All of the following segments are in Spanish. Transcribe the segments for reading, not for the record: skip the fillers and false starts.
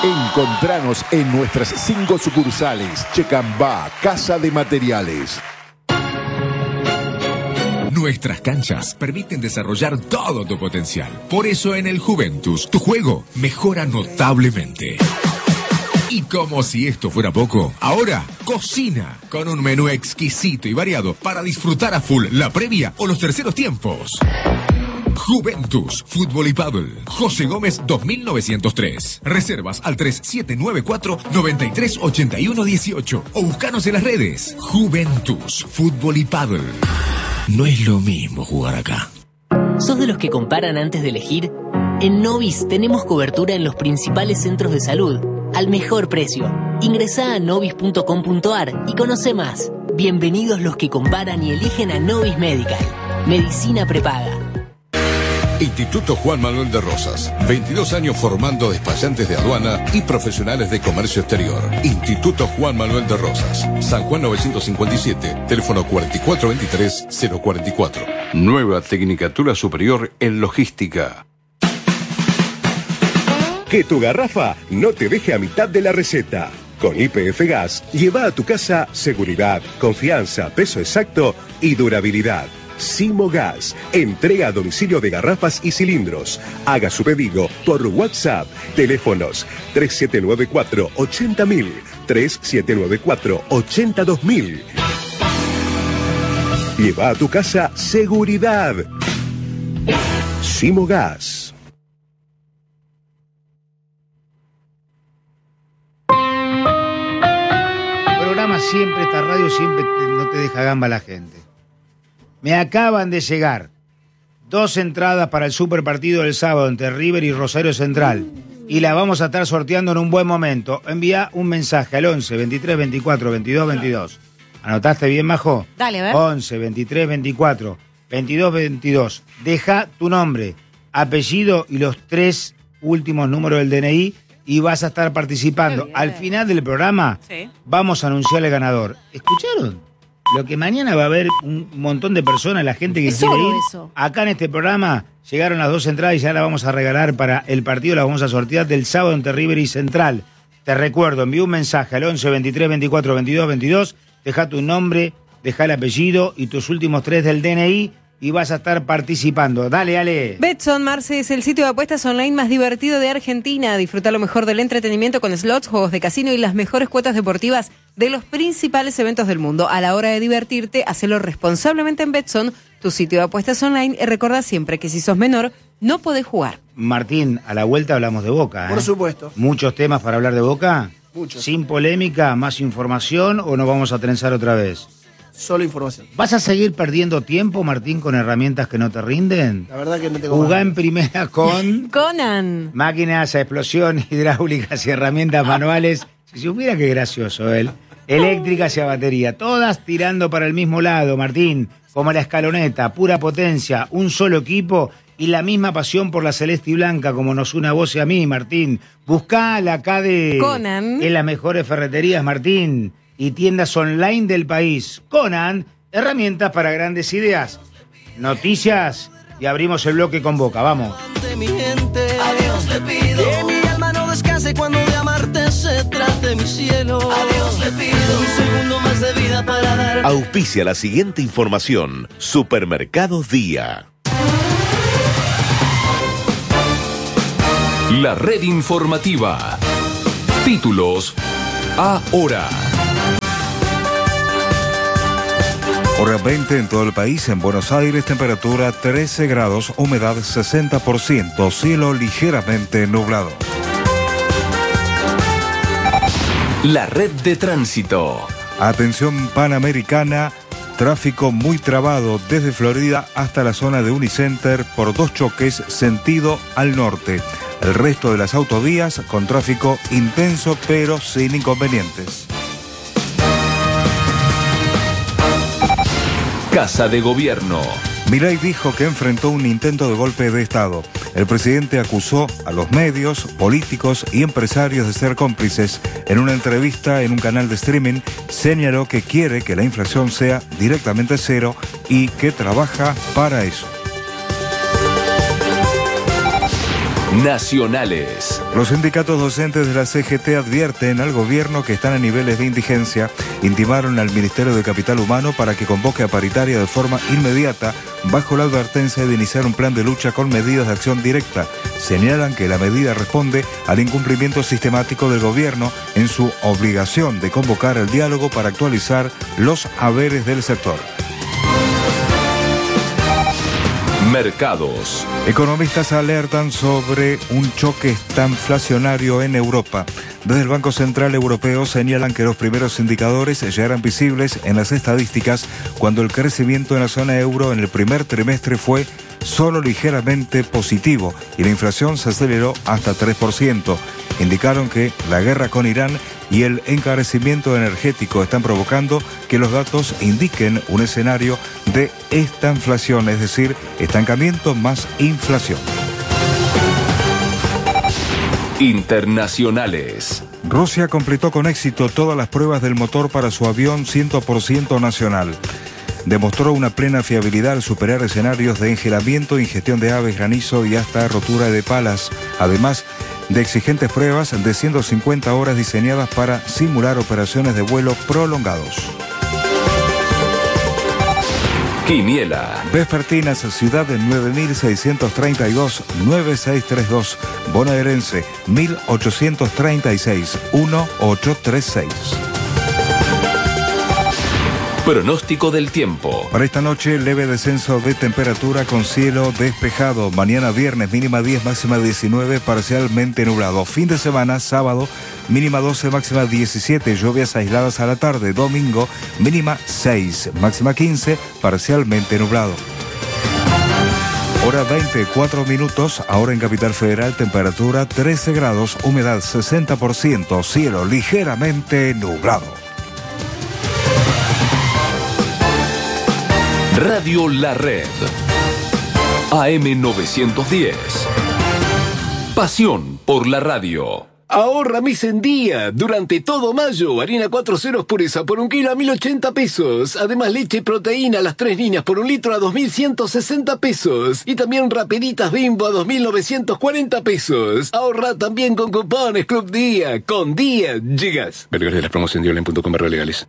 Encontranos en nuestras 5 sucursales. Checambá, Casa de Materiales. Nuestras canchas permiten desarrollar todo tu potencial. Por eso en el Juventus, tu juego mejora notablemente. Y como si esto fuera poco, ahora cocina con un menú exquisito y variado para disfrutar a full la previa o los terceros tiempos. Juventus, Fútbol y Paddle. José Gómez 2903. Reservas al 3794-938118 o buscanos en las redes. Juventus, Fútbol y Paddle. No es lo mismo jugar acá. ¿Sos de los que comparan antes de elegir? En Novis tenemos cobertura en los principales centros de salud al mejor precio. Ingresá a novis.com.ar y conoce más. Bienvenidos los que comparan y eligen a Novis Medical. Medicina prepaga. Instituto Juan Manuel de Rosas. 22 años formando despachantes de aduana y profesionales de comercio exterior. Instituto Juan Manuel de Rosas. San Juan 957. Teléfono 4423-044. Nueva Tecnicatura Superior en Logística. Que tu garrafa no te deje a mitad de la receta. Con YPF Gas, lleva a tu casa seguridad, confianza, peso exacto y durabilidad. Simo Gas, entrega a domicilio de garrafas y cilindros. Haga su pedido por WhatsApp. Teléfonos 3794-80000, 3794-82000. Lleva a tu casa seguridad. Simo Gas. Programa siempre, esta radio siempre no te deja gamba la gente. Me acaban de llegar 2 entradas para el superpartido del sábado entre River y Rosario Central. Y la vamos a estar sorteando en un buen momento. Envía un mensaje al 11 23 24 22 22. ¿Anotaste bien, Majo? Dale, a ver. 11 23 24 22 22. Deja tu nombre, apellido y los 3 últimos números del DNI y vas a estar participando. Al final del programa vamos a anunciar el ganador. ¿Escucharon? Lo que mañana va a haber un montón de personas, la gente que quiere ir. Eso. Acá en este programa llegaron las 2 entradas y ya las vamos a regalar para el partido, las vamos a sortear del sábado entre River y Central. Te recuerdo, envía un mensaje al 11 23 24 22 22, deja tu nombre, deja el apellido y tus últimos 3 del DNI y vas a estar participando. Dale, Ale. Betson, Marce, es el sitio de apuestas online más divertido de Argentina. Disfruta lo mejor del entretenimiento con slots, juegos de casino y las mejores cuotas deportivas de los principales eventos del mundo. A la hora de divertirte, hacelo responsablemente en Betson, tu sitio de apuestas online. Y recuerda siempre que si sos menor, no podés jugar. Martín, a la vuelta hablamos de Boca. Por supuesto. ¿Muchos temas para hablar de Boca? Muchos. ¿Sin polémica, más información o nos vamos a trenzar otra vez? Solo información. ¿Vas a seguir perdiendo tiempo, Martín, con herramientas que no te rinden? La verdad que no tengo Jugá más. en primera con Conan. máquinas a explosión, hidráulicas y herramientas manuales. Si supiera qué gracioso él. Eléctricas y a batería. Todas tirando para el mismo lado, Martín. Como la escaloneta, pura potencia, un solo equipo y la misma pasión por la celeste y blanca como nos une a vos y a mí, Martín. Buscala acá de Conan. en las mejores ferreterías, Martín. Y tiendas online del país. Conan, herramientas para grandes ideas. Noticias y abrimos el bloque con Boca. Vamos. Mi gente, a Dios le pido que mi alma no descanse cuando de amarte se trate mi cielo. A Dios le pido un segundo más de vida para dar. Auspicia la siguiente información. Supermercados Día. La red informativa. Títulos ahora. Hora 20 en todo el país. En Buenos Aires, temperatura 13 grados, humedad 60%, cielo ligeramente nublado. La red de tránsito. Atención Panamericana, tráfico muy trabado desde Florida hasta la zona de Unicenter por 2 choques sentido al norte. El resto de las autovías con tráfico intenso pero sin inconvenientes. Casa de Gobierno. Milei dijo que enfrentó un intento de golpe de Estado. El presidente acusó a los medios, políticos y empresarios de ser cómplices. En una entrevista en un canal de streaming, señaló que quiere que la inflación sea directamente cero y que trabaja para eso. Nacionales. Los sindicatos docentes de la CGT advierten al gobierno que están en niveles de indigencia. Intimaron al Ministerio de Capital Humano para que convoque a paritaria de forma inmediata, bajo la advertencia de iniciar un plan de lucha con medidas de acción directa. Señalan que la medida responde al incumplimiento sistemático del gobierno en su obligación de convocar el diálogo para actualizar los haberes del sector. Mercados. Economistas alertan sobre un choque estanflacionario en Europa. Desde el Banco Central Europeo señalan que los primeros indicadores ya eran visibles en las estadísticas cuando el crecimiento en la zona euro en el primer trimestre fue solo ligeramente positivo y la inflación se aceleró hasta 3%. Indicaron que la guerra con Irán y el encarecimiento energético están provocando que los datos indiquen un escenario de estanflación, es decir, estancamiento más inflación. Internacionales. Rusia completó con éxito todas las pruebas del motor para su avión 100% nacional. Demostró una plena fiabilidad al superar escenarios de engelamiento, ingestión de aves, granizo y hasta rotura de palas, además de exigentes pruebas de 150 horas diseñadas para simular operaciones de vuelo prolongados. Quiniela. Vespertinas, ciudad de 9632-9632, bonaerense 1836-1836. Pronóstico del tiempo. Para esta noche, leve descenso de temperatura con cielo despejado. Mañana viernes, mínima 10, máxima 19, parcialmente nublado. Fin de semana, sábado, mínima 12, máxima 17, lluvias aisladas a la tarde. Domingo, mínima 6, máxima 15, parcialmente nublado. Hora 24 minutos, ahora en Capital Federal, temperatura 13 grados, humedad 60%, cielo ligeramente nublado. Radio La Red. AM 910. Pasión por la radio. Ahorra mes en día. Durante todo mayo, harina 4 ceros pureza por 1 kilo a 1.080 pesos. Además, leche y proteína a las 3 líneas por 1 litro a 2.160 pesos. Y también rapiditas Bimbo a 2.940 pesos. Ahorra también con cupones Club Día. Con Día llegas. Vergas de las promos en dioline.com/legales.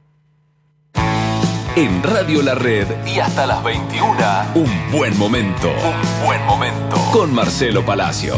En Radio La Red y hasta las 21, un buen momento. Un buen momento. Con Marcelo Palacio.